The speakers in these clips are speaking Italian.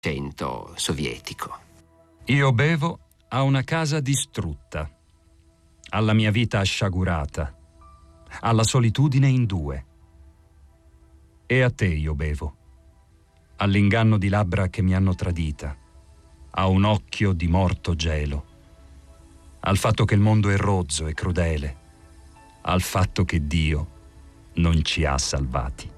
centro sovietico. Io bevo a una casa distrutta, alla mia vita asciagurata, alla solitudine in due. E a te io bevo, all'inganno di labbra che mi hanno tradita, a un occhio di morto gelo, al fatto che il mondo è rozzo e crudele, al fatto che Dio non ci ha salvati.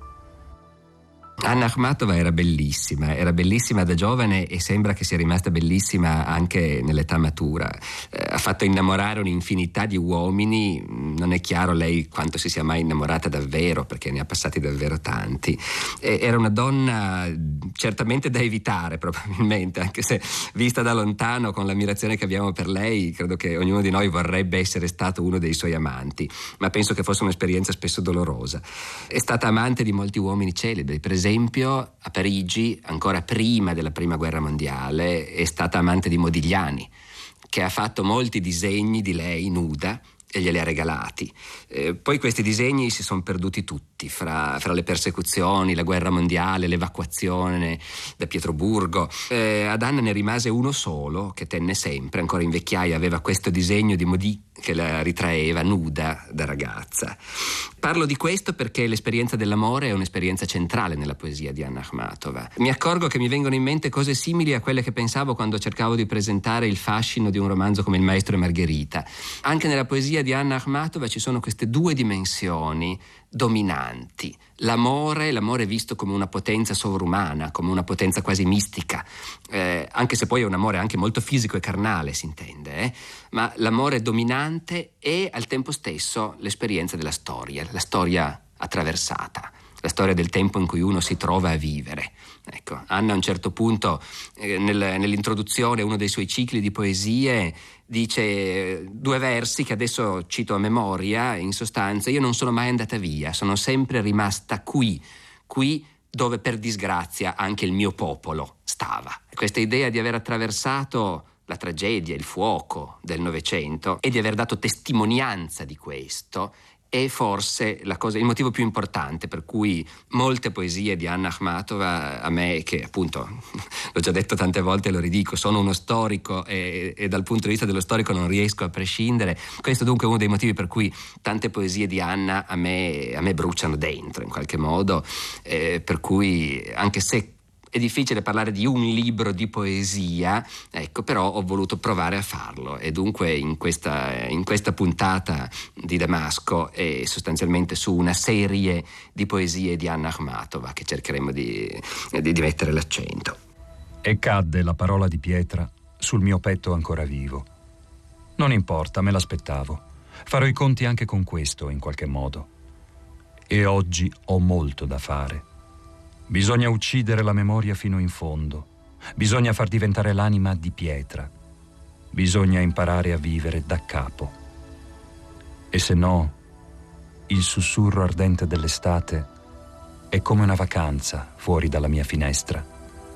Anna Akhmatova era bellissima da giovane e sembra che sia rimasta bellissima anche nell'età matura. Ha fatto innamorare un'infinità di uomini, non è chiaro lei quanto si sia mai innamorata davvero, perché ne ha passati davvero tanti. Era una donna certamente da evitare, probabilmente, anche se vista da lontano, con l'ammirazione che abbiamo per lei, credo che ognuno di noi vorrebbe essere stato uno dei suoi amanti, ma penso che fosse un'esperienza spesso dolorosa. È stata amante di molti uomini celebri, per esempio a Parigi, ancora prima della Prima Guerra Mondiale, è stata amante di Modigliani, che ha fatto molti disegni di lei nuda e glieli ha regalati. Poi questi disegni si sono perduti tutti fra le persecuzioni, la guerra mondiale, l'evacuazione da Pietroburgo. Ad Anna ne rimase uno solo che tenne sempre, ancora in vecchiaia aveva questo disegno di Modi che la ritraeva nuda da ragazza. Parlo di questo perché l'esperienza dell'amore è un'esperienza centrale nella poesia di Anna Akhmatova. Mi accorgo che mi vengono in mente cose simili a quelle che pensavo quando cercavo di presentare il fascino di un romanzo come Il Maestro e Margherita. Anche nella poesia di Anna Akhmatova ci sono queste due dimensioni dominanti. L'amore visto come una potenza sovrumana, come una potenza quasi mistica, anche se poi è un amore anche molto fisico e carnale, si intende, ma l'amore dominante è al tempo stesso l'esperienza della storia, la storia attraversata, la storia del tempo in cui uno si trova a vivere. Ecco, Anna a un certo punto nell'introduzione, uno dei suoi cicli di poesie, dice due versi che adesso cito a memoria. In sostanza: io non sono mai andata via, sono sempre rimasta qui dove per disgrazia anche il mio popolo stava. Questa idea di aver attraversato la tragedia, il fuoco del Novecento e di aver dato testimonianza di questo è forse il motivo più importante per cui molte poesie di Anna Akhmatova, a me, che appunto l'ho già detto tante volte e lo ridico, sono uno storico e dal punto di vista dello storico non riesco a prescindere. Questo dunque è uno dei motivi per cui tante poesie di Anna a me bruciano dentro in qualche modo, per cui anche se è difficile parlare di un libro di poesia, ecco, però ho voluto provare a farlo, e dunque in questa puntata di Damasco è sostanzialmente su una serie di poesie di Anna Akhmatova che cercheremo di mettere l'accento. E cadde la parola di pietra sul mio petto ancora vivo. Non importa, me l'aspettavo. Farò i conti anche con questo in qualche modo. E oggi ho molto da fare. Bisogna uccidere la memoria fino in fondo, bisogna far diventare l'anima di pietra, bisogna imparare a vivere da capo. E se no, il sussurro ardente dell'estate è come una vacanza fuori dalla mia finestra.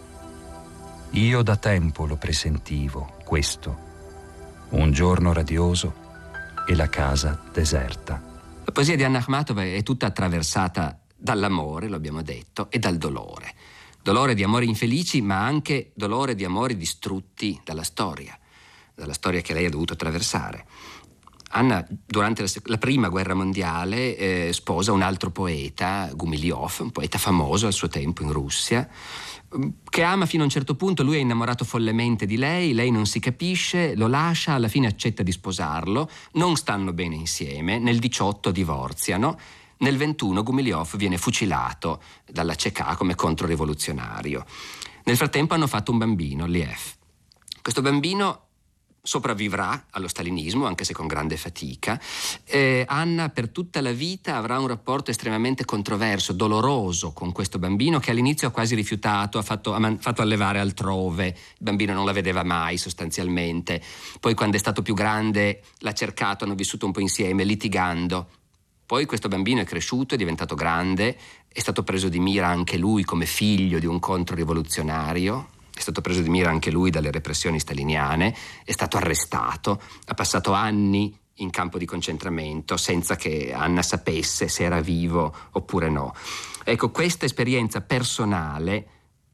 Io da tempo lo presentivo, questo, un giorno radioso e la casa deserta. La poesia di Anna Akhmatova è tutta attraversata dall'amore, lo abbiamo detto, e dal dolore. Dolore di amori infelici, ma anche dolore di amori distrutti dalla storia che lei ha dovuto attraversare. Anna, durante la Prima Guerra Mondiale, sposa un altro poeta, Gumilyov, un poeta famoso al suo tempo in Russia, che ama fino a un certo punto. Lui è innamorato follemente di lei non si capisce, lo lascia, alla fine accetta di sposarlo, non stanno bene insieme, nel 18 divorziano. Nel 21 Gumilyov viene fucilato dalla CK come controrivoluzionario. Nel frattempo hanno fatto un bambino, Liev. Questo bambino sopravvivrà allo stalinismo, anche se con grande fatica. Anna per tutta la vita avrà un rapporto estremamente controverso, doloroso con questo bambino, che all'inizio ha quasi rifiutato, ha fatto allevare altrove. Il bambino non la vedeva mai sostanzialmente. Poi quando è stato più grande l'ha cercato, hanno vissuto un po' insieme, litigando. Poi questo bambino è cresciuto, è diventato grande, è stato preso di mira anche lui come figlio di un controrivoluzionario, è stato preso di mira anche lui dalle repressioni staliniane, è stato arrestato, ha passato anni in campo di concentramento senza che Anna sapesse se era vivo oppure no. Ecco, questa esperienza personale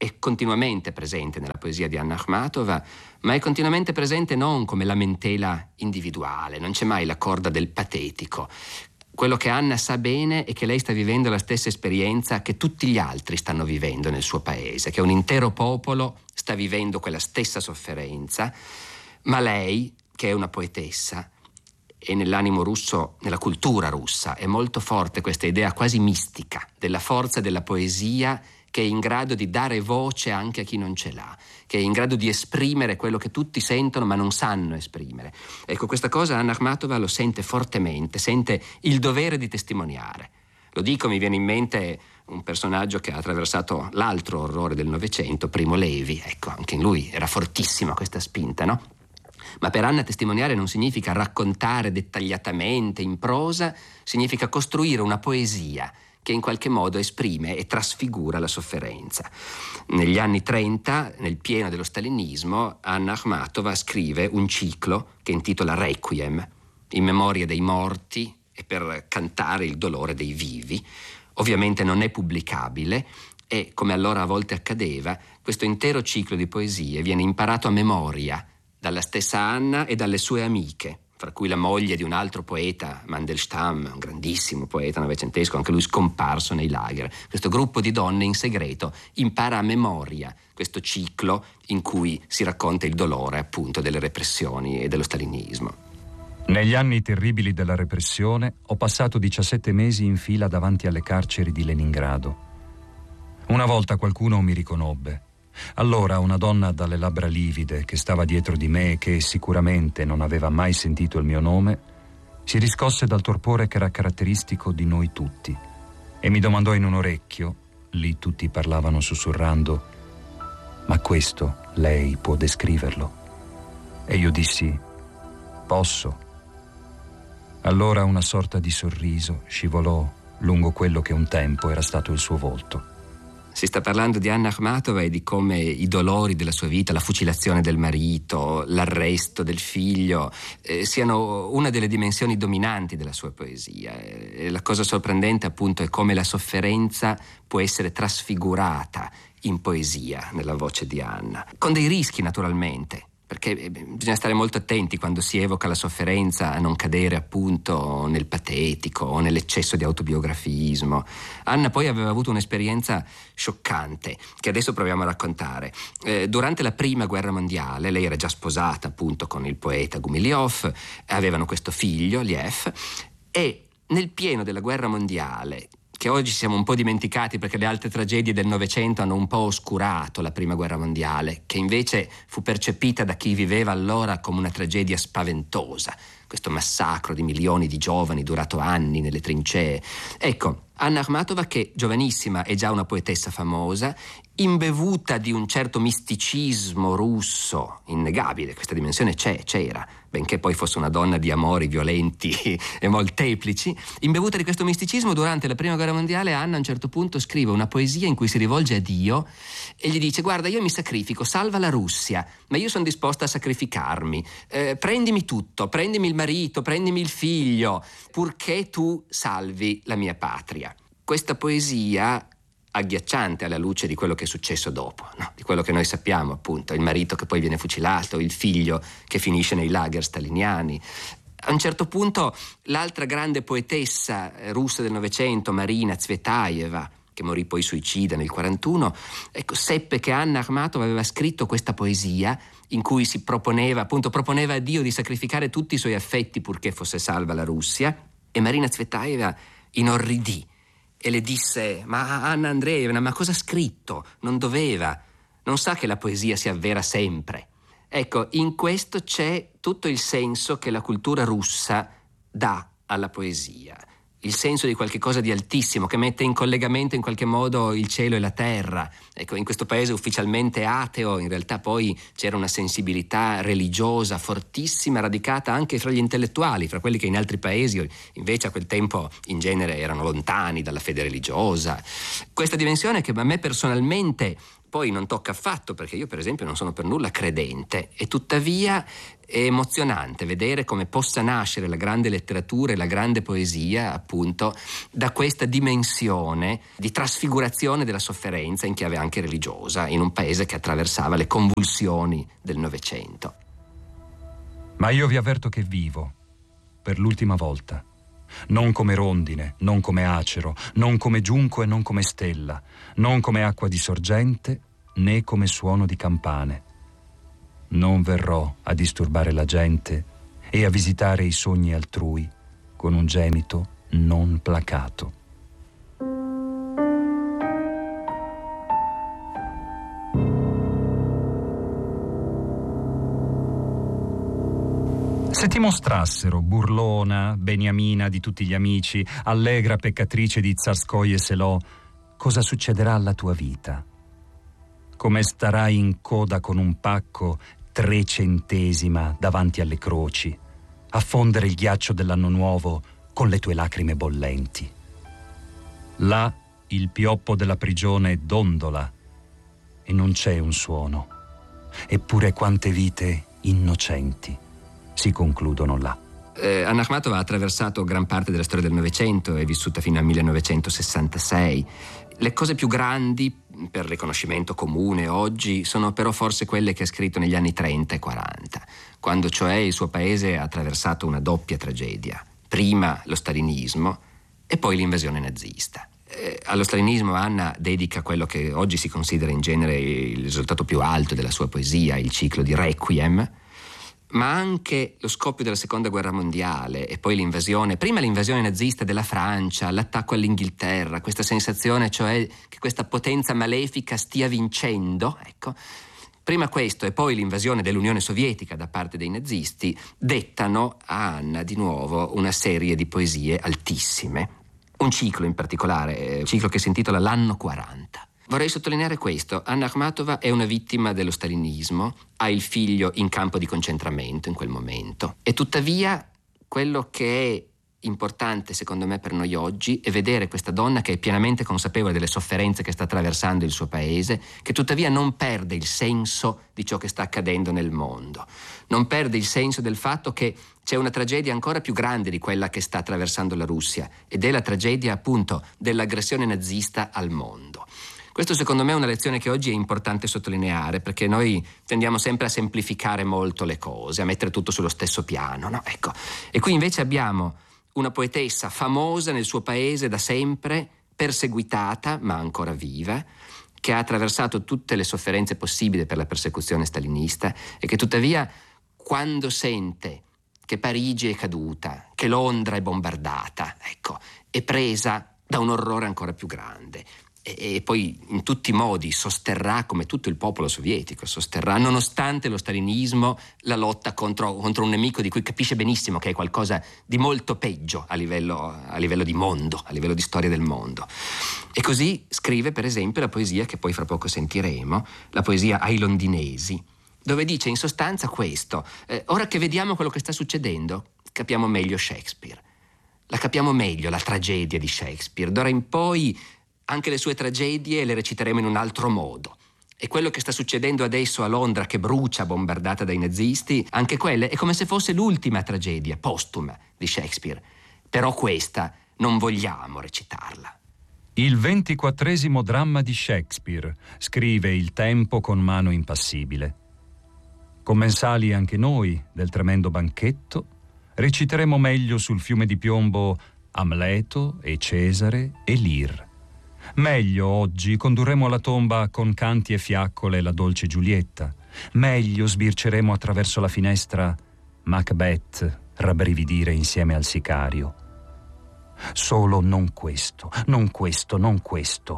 è continuamente presente nella poesia di Anna Akhmatova, ma è continuamente presente non come lamentela individuale, non c'è mai la corda del patetico. Quello che Anna sa bene è che lei sta vivendo la stessa esperienza che tutti gli altri stanno vivendo nel suo paese, che un intero popolo sta vivendo quella stessa sofferenza, ma lei, che è una poetessa, e nell'animo russo, nella cultura russa, è molto forte questa idea quasi mistica della forza della poesia, che è in grado di dare voce anche a chi non ce l'ha, che è in grado di esprimere quello che tutti sentono ma non sanno esprimere. Ecco, questa cosa Anna Akhmatova lo sente fortemente, sente il dovere di testimoniare. Lo dico, mi viene in mente un personaggio che ha attraversato l'altro orrore del Novecento, Primo Levi. Ecco, anche in lui era fortissima questa spinta, no? Ma per Anna testimoniare non significa raccontare dettagliatamente in prosa, significa costruire una poesia che in qualche modo esprime e trasfigura la sofferenza. Negli anni 30, nel pieno dello stalinismo, Anna Akhmatova scrive un ciclo che intitola Requiem, in memoria dei morti e per cantare il dolore dei vivi. Ovviamente non è pubblicabile e, come allora a volte accadeva, questo intero ciclo di poesie viene imparato a memoria dalla stessa Anna e dalle sue amiche, fra cui la moglie di un altro poeta, Mandelstam, un grandissimo poeta novecentesco, anche lui scomparso nei lager. Questo gruppo di donne in segreto impara a memoria questo ciclo in cui si racconta il dolore, appunto, delle repressioni e dello stalinismo. Negli anni terribili della repressione ho passato 17 mesi in fila davanti alle carceri di Leningrado. Una volta qualcuno mi riconobbe. Allora una donna dalle labbra livide che stava dietro di me e che sicuramente non aveva mai sentito il mio nome si riscosse dal torpore che era caratteristico di noi tutti e mi domandò in un orecchio, lì tutti parlavano sussurrando: «Ma questo lei può descriverlo?» E io dissi: «Posso». Allora una sorta di sorriso scivolò lungo quello che un tempo era stato il suo volto. Si sta parlando di Anna Akhmatova e di come i dolori della sua vita, la fucilazione del marito, l'arresto del figlio, siano una delle dimensioni dominanti della sua poesia. E la cosa sorprendente, appunto, è come la sofferenza può essere trasfigurata in poesia nella voce di Anna, con dei rischi naturalmente, perché bisogna stare molto attenti quando si evoca la sofferenza a non cadere appunto nel patetico o nell'eccesso di autobiografismo. Anna poi aveva avuto un'esperienza scioccante che adesso proviamo a raccontare. Durante la prima guerra mondiale lei era già sposata appunto con il poeta Gumilyov, avevano questo figlio, Liev, e nel pieno della guerra mondiale, che oggi siamo un po' dimenticati perché le altre tragedie del Novecento hanno un po' oscurato la prima guerra mondiale, che invece fu percepita da chi viveva allora come una tragedia spaventosa, questo massacro di milioni di giovani durato anni nelle trincee. Ecco, Anna Akhmatova, che giovanissima è già una poetessa famosa, imbevuta di un certo misticismo russo innegabile, questa dimensione c'era, benché poi fosse una donna di amori violenti e molteplici, imbevuta di questo misticismo durante la prima guerra mondiale, Anna a un certo punto scrive una poesia in cui si rivolge a Dio e gli dice: guarda, io mi sacrifico, salva la Russia, ma io sono disposta a sacrificarmi, prendimi tutto, prendimi il marito, prendimi il figlio, purché tu salvi la mia patria. Questa poesia agghiacciante alla luce di quello che è successo dopo, no? Di quello che noi sappiamo, appunto, il marito che poi viene fucilato, il figlio che finisce nei lager staliniani. A un certo punto l'altra grande poetessa russa del Novecento, Marina Tsvetaeva, che morì poi suicida nel 1941, ecco, seppe che Anna Akhmatova aveva scritto questa poesia in cui si proponeva a Dio di sacrificare tutti i suoi affetti purché fosse salva la Russia, e Marina Tsvetaeva inorridì e le disse: ma Anna Andreevna, ma cosa ha scritto? Non doveva, non sa che la poesia si avvera sempre. Ecco, in questo c'è tutto il senso che la cultura russa dà alla poesia, il senso di qualche cosa di altissimo che mette in collegamento in qualche modo il cielo e la terra. Ecco, in questo paese ufficialmente ateo, in realtà poi c'era una sensibilità religiosa fortissima, radicata anche fra gli intellettuali, fra quelli che in altri paesi invece a quel tempo in genere erano lontani dalla fede religiosa. Questa dimensione che a me personalmente poi non tocca affatto, perché io per esempio non sono per nulla credente, e tuttavia è emozionante vedere come possa nascere la grande letteratura e la grande poesia, appunto, da questa dimensione di trasfigurazione della sofferenza in chiave anche religiosa, in un paese che attraversava le convulsioni del Novecento. Ma io vi avverto che vivo, per l'ultima volta, non come rondine, non come acero, non come giunco e non come stella, non come acqua di sorgente, né come suono di campane. Non verrò a disturbare la gente e a visitare i sogni altrui con un gemito non placato. Se ti mostrassero burlona, beniamina di tutti gli amici, allegra peccatrice di Tsarskoye e Selò, cosa succederà alla tua vita? Come starai in coda con un pacco 3 centesima davanti alle croci, a fondere il ghiaccio dell'anno nuovo con le tue lacrime bollenti. Là il pioppo della prigione dondola e non c'è un suono. Eppure quante vite innocenti si concludono là. Anna Akhmatova ha attraversato gran parte della storia del Novecento, è vissuta fino al 1966. Le cose più grandi, per riconoscimento comune oggi, sono però forse quelle che ha scritto negli anni 30 e 40, quando cioè il suo paese ha attraversato una doppia tragedia. Prima lo stalinismo e poi l'invasione nazista. Allo stalinismo Anna dedica quello che oggi si considera in genere il risultato più alto della sua poesia, il ciclo di Requiem, ma anche lo scoppio della seconda guerra mondiale e poi l'invasione, prima l'invasione nazista della Francia, l'attacco all'Inghilterra, questa sensazione cioè che questa potenza malefica stia vincendo, ecco. Prima questo e poi l'invasione dell'Unione Sovietica da parte dei nazisti dettano a Anna di nuovo una serie di poesie altissime, un ciclo in particolare, un ciclo che si intitola L'anno 40. Vorrei sottolineare questo: Anna Akhmatova è una vittima dello stalinismo, ha il figlio in campo di concentramento in quel momento, e tuttavia quello che è importante secondo me per noi oggi è vedere questa donna che è pienamente consapevole delle sofferenze che sta attraversando il suo paese, che tuttavia non perde il senso di ciò che sta accadendo nel mondo, non perde il senso del fatto che c'è una tragedia ancora più grande di quella che sta attraversando la Russia, ed è la tragedia appunto dell'aggressione nazista al mondo. Questo secondo me è una lezione che oggi è importante sottolineare, perché noi tendiamo sempre a semplificare molto le cose, a mettere tutto sullo stesso piano, no? Ecco. E qui invece abbiamo una poetessa famosa nel suo paese da sempre, perseguitata ma ancora viva, che ha attraversato tutte le sofferenze possibili per la persecuzione stalinista e che tuttavia, quando sente che Parigi è caduta, che Londra è bombardata, ecco, è presa da un orrore ancora più grande. E poi in tutti i modi sosterrà, come tutto il popolo sovietico sosterrà, nonostante lo stalinismo, la lotta contro un nemico di cui capisce benissimo che è qualcosa di molto peggio a livello di mondo, a livello di storia del mondo. E così scrive per esempio la poesia che poi fra poco sentiremo, la poesia Ai londinesi, dove dice in sostanza questo: ora che vediamo quello che sta succedendo, capiamo meglio Shakespeare, la capiamo meglio la tragedia di Shakespeare, d'ora in poi anche le sue tragedie le reciteremo in un altro modo. E quello che sta succedendo adesso a Londra, che brucia bombardata dai nazisti, anche quella è come se fosse l'ultima tragedia postuma di Shakespeare. Però questa non vogliamo recitarla. Il 24° dramma di Shakespeare, scrive Il Tempo con mano impassibile. Commensali anche noi del tremendo banchetto, reciteremo meglio sul fiume di piombo Amleto e Cesare e Lear. Meglio oggi condurremo alla tomba con canti e fiaccole la dolce Giulietta. Meglio sbirceremo attraverso la finestra Macbeth rabbrividire insieme al sicario. Solo non questo, non questo, non questo.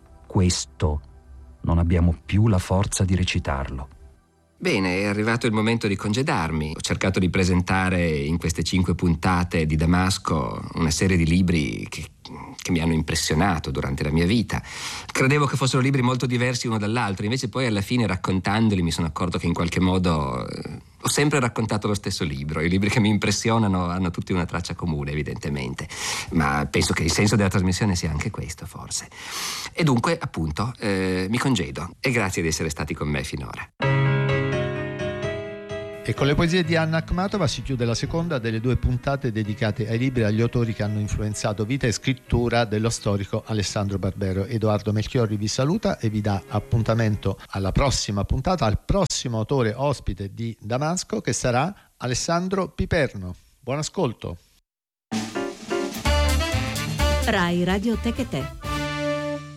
Questo non abbiamo più la forza di recitarlo. Bene, è arrivato il momento di congedarmi. Ho cercato di presentare in queste 5 puntate di Damasco una serie di libri che mi hanno impressionato durante la mia vita. Credevo che fossero libri molto diversi uno dall'altro, invece poi alla fine, raccontandoli, mi sono accorto che in qualche modo Ho sempre raccontato lo stesso libro. I libri che mi impressionano hanno tutti una traccia comune, evidentemente, ma penso che il senso della trasmissione sia anche questo, forse. E dunque, appunto, mi congedo e grazie di essere stati con me finora. E con le poesie di Anna Akhmatova si chiude la seconda delle 2 puntate dedicate ai libri e agli autori che hanno influenzato vita e scrittura dello storico Alessandro Barbero. Edoardo Melchiorri vi saluta e vi dà appuntamento alla prossima puntata, al prossimo autore ospite di Damasco, che sarà Alessandro Piperno. Buon ascolto. Rai Radio Tech e Te.